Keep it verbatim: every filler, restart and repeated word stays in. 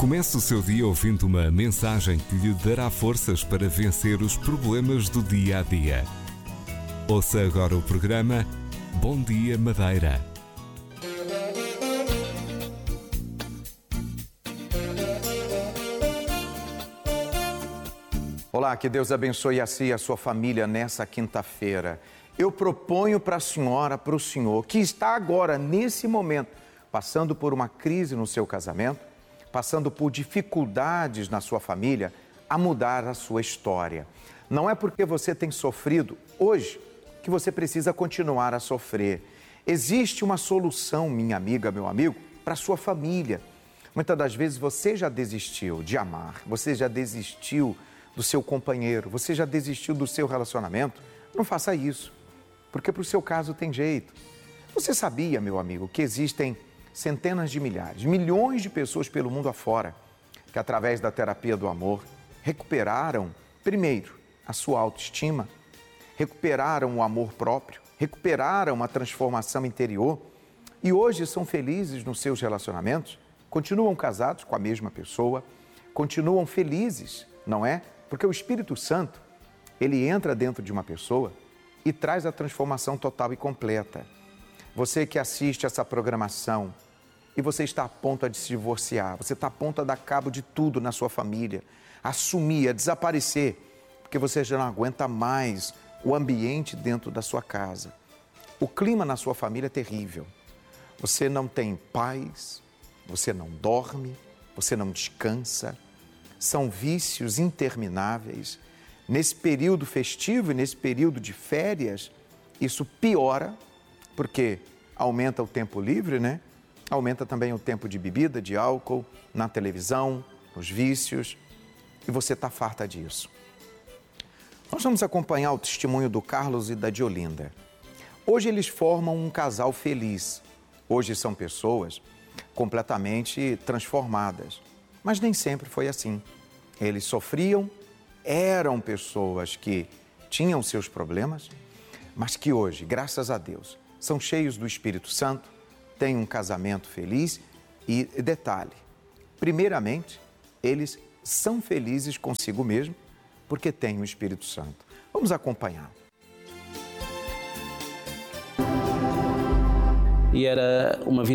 Comece o seu dia ouvindo uma mensagem que lhe dará forças para vencer os problemas do dia a dia. Ouça agora o programa Bom Dia Madeira. Olá, que Deus abençoe a si e a sua família nessa quinta-feira. Eu proponho para a senhora, para o senhor, que está agora, nesse momento, passando por uma crise no seu casamento, passando por dificuldades na sua família, a mudar a sua história. Não é porque você tem sofrido hoje que você precisa continuar a sofrer. Existe uma solução, minha amiga, meu amigo, para a sua família. Muitas das vezes você já desistiu de amar, você já desistiu do seu companheiro, você já desistiu do seu relacionamento. Não faça isso, porque para o seu caso tem jeito. Você sabia, meu amigo, que existem centenas de milhares, milhões de pessoas pelo mundo afora que, através da terapia do amor, recuperaram, primeiro, a sua autoestima, recuperaram o amor próprio, recuperaram a transformação interior e hoje são felizes nos seus relacionamentos, continuam casados com a mesma pessoa, continuam felizes, não é? Porque o Espírito Santo, ele entra dentro de uma pessoa e traz a transformação total e completa. Você que assiste essa programação e você está a ponto de se divorciar, você está a ponto de dar cabo de tudo na sua família, assumir, a desaparecer, porque você já não aguenta mais o ambiente dentro da sua casa. O clima na sua família é terrível. Você não tem paz, você não dorme, você não descansa. São vícios intermináveis. Nesse período festivo e nesse período de férias, isso piora, porque aumenta o tempo livre, né? Aumenta também o tempo de bebida, de álcool, na televisão, nos vícios, e você está farta disso. Nós vamos acompanhar o testemunho do Carlos e da Diolinda. Hoje eles formam um casal feliz. Hoje são pessoas completamente transformadas. Mas nem sempre foi assim. Eles sofriam, eram pessoas que tinham seus problemas, mas que hoje, graças a Deus, são cheios do Espírito Santo, têm um casamento feliz e, detalhe, primeiramente, eles são felizes consigo mesmo porque têm o Espírito Santo. Vamos acompanhar. E era uma